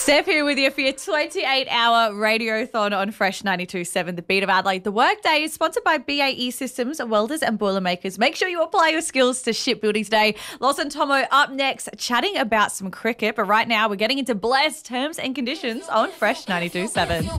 Steph here with you for your 28-hour radiothon on Fresh 92.7, The Beat of Adelaide. The Workday is sponsored by BAE Systems, welders and boilermakers. Make sure you apply your skills to Shipbuilders Day. Lawson Tomo up next, chatting about some cricket. But right now, we're getting into Blessed terms and conditions on Fresh 92.7.